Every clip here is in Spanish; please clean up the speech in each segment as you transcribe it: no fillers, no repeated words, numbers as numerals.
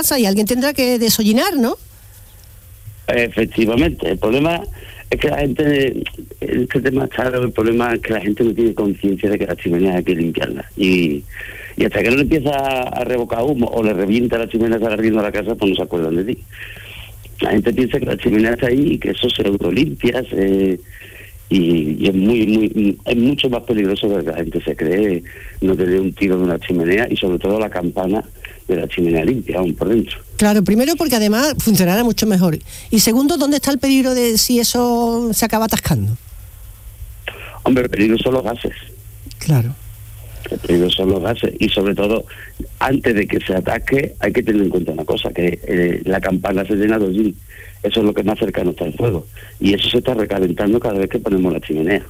casa y alguien tendrá que desollinar, ¿no? Efectivamente, el problema es que la gente, este tema está claro, el problema es que la gente no tiene conciencia de que las chimeneas hay que limpiarlas. Y hasta que no le empieza a revocar humo o le revienta la chimenea ardiendo a la casa, pues no se acuerdan de ti. La gente piensa que la chimenea está ahí y que eso se autolimpia, y es mucho más peligroso de lo que la gente se cree. No te dé un tiro de una chimenea y sobre todo la campana de la chimenea limpia, aún por dentro. Claro, primero porque además funcionará mucho mejor. Y segundo, ¿dónde está el peligro de si eso se acaba atascando? Hombre, el peligro son los gases. Claro. El peligro son los gases. Y sobre todo, antes de que se ataque, hay que tener en cuenta una cosa, que la campana se llena de hollín. Eso es lo que más cercano está al fuego. Y eso se está recalentando cada vez que ponemos la chimenea.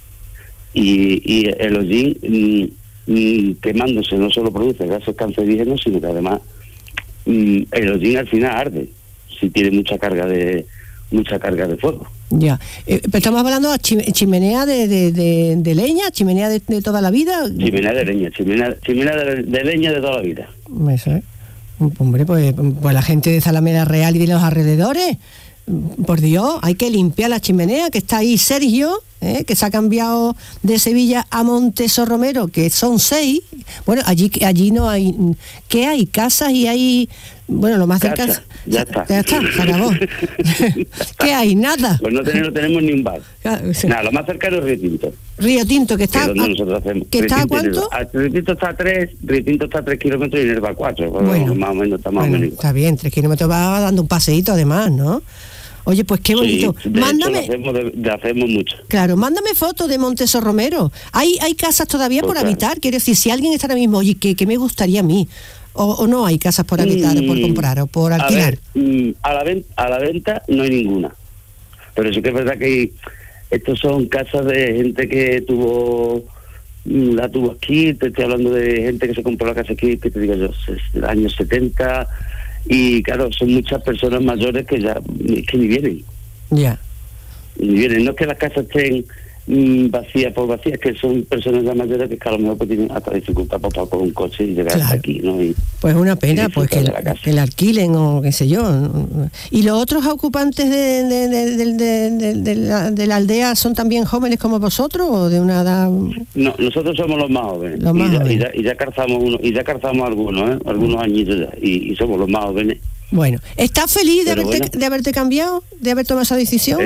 Y el hollín, quemándose, no solo produce gases cancerígenos, sino que además el hollín al final arde si tiene mucha carga de fuego. Ya, pero estamos hablando de chimenea de leña, chimenea de toda la vida. Chimenea de leña, chimenea de leña de toda la vida. Eso es. Hombre, pues la gente de Zalamea Real y de los alrededores, por Dios, hay que limpiar la chimenea, que está ahí Sergio, que se ha cambiado de Sevilla a Montesorromero, que son 6. Bueno, allí no hay... ¿Qué hay? Casas y hay... Bueno, lo más cerca... Ya está, se acabó. ¿Qué hay? Nada. Pues no tenemos ni un bar. Sí. Nada, lo más cercano es Río Tinto. Río Tinto, que está... donde nosotros hacemos. ¿Que está a cuánto? Río Tinto está a 3 kilómetros y Nerva 4. Bueno, más o menos está más o menos igual. Está bien, 3 kilómetros va dando un paseíto además, ¿no? Oye, pues qué bonito. Sí, mándame. Hacemos mucho. Claro, mándame fotos de Montesorromero. ¿Hay casas todavía por habitar? Quiero decir, si alguien está ahora mismo, oye, ¿qué me gustaría a mí? O no hay casas por habitar, por comprar o por alquilar. A la venta no hay ninguna. Pero sí que es verdad que estos son casas de gente que la tuvo aquí. Te estoy hablando de gente que se compró la casa aquí, que te digo yo, del año 70. Y claro, son muchas personas mayores que ya que ni vienen. Ya. Ni vienen. No es que las casas estén vacías por vacías, que son personas ya mayores que a lo mejor pues tienen hasta dificultad para por un coche y llegar hasta aquí, ¿no? Pues una pena, pues que la alquilen o qué sé yo. ¿Y los otros ocupantes de la aldea son también jóvenes como vosotros o de una edad? No, nosotros somos los más jóvenes. Y ya carzamos algunos añitos ya, y somos los más jóvenes. Bueno, ¿estás feliz de haberte cambiado, de haber tomado esa decisión?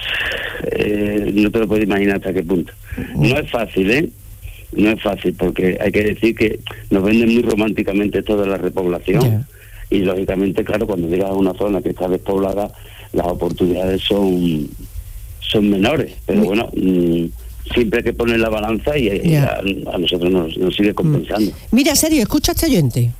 No te lo puedes imaginar hasta qué punto. No es fácil, No es fácil, porque hay que decir que nos venden muy románticamente toda la repoblación. Yeah. Y lógicamente, claro, cuando llegas a una zona que está despoblada, las oportunidades son menores. Pero bueno, siempre hay que poner la balanza y a nosotros nos sigue compensando. Mira, Sergio, escucha a este oyente.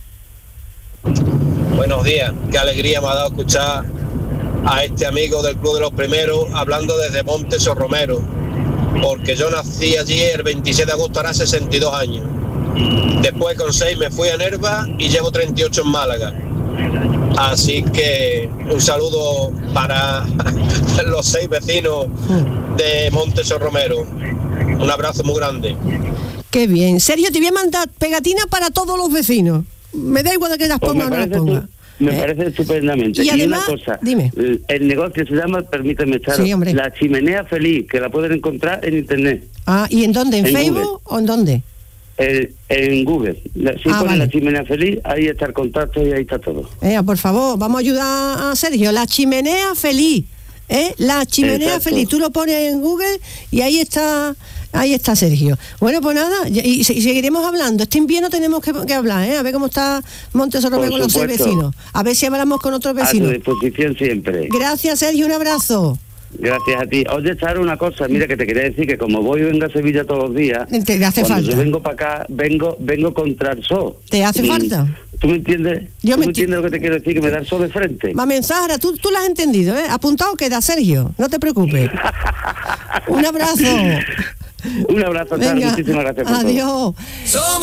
Buenos días, qué alegría me ha dado escuchar a este amigo del Club de los Primeros hablando desde Montesorromero, porque yo nací allí el 26 de agosto, hará 62 años. Después con 6 me fui a Nerva y llevo 38 en Málaga. Así que un saludo para los 6 vecinos de Montesorromero. Un abrazo muy grande. Qué bien. Sergio, te voy a mandar pegatinas para todos los vecinos. Me da igual de que las ponga o no las ponga. Me parece estupendamente. Y además, una cosa, dime. El negocio se llama, permíteme, Charo, La Chimenea Feliz, que la pueden encontrar en internet. Ah, ¿y en dónde? ¿En Facebook Google. O en dónde? En Google. Si ponen La Chimenea Feliz, ahí está el contacto y ahí está todo. Por favor, vamos a ayudar a Sergio. La Chimenea Feliz. La Chimenea Feliz. Tú lo pones en Google y ahí está Sergio. Bueno, pues nada, y seguiremos hablando. Este invierno tenemos que hablar, a ver cómo está Montesorromero con los 6 vecinos. A ver si hablamos con otros vecinos. A tu disposición siempre. Gracias, Sergio, un abrazo. Gracias a ti. Oye, Charo, una cosa, mira, que te quería decir que como vengo a Sevilla todos los días, te hace falta. Yo vengo para acá, vengo contra el sol. ¿Te hace falta? ¿Tú me entiendes? ¿Tú me entiendes lo que te quiero decir? Que me da el sol de frente. Sahara, tú lo has entendido, Apuntado queda, Sergio, no te preocupes. Un abrazo. Un abrazo, Charo, muchísimas gracias por adiós. todo.